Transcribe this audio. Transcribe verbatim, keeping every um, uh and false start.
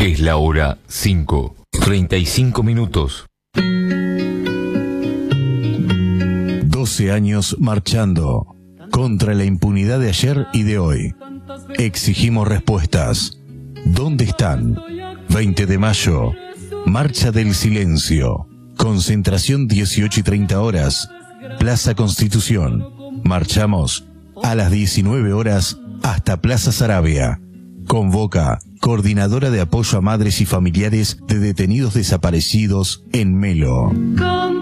Es la hora cinco, treinta y cinco minutos. doce años marchando contra la impunidad de ayer y de hoy. Exigimos respuestas. ¿Dónde están? veinte de mayo, Marcha del Silencio. Concentración dieciocho y treinta horas, Plaza Constitución. Marchamos a las diecinueve horas hasta Plaza Saravia. Convoca Coordinadora de Apoyo a Madres y Familiares de Detenidos Desaparecidos en Melo.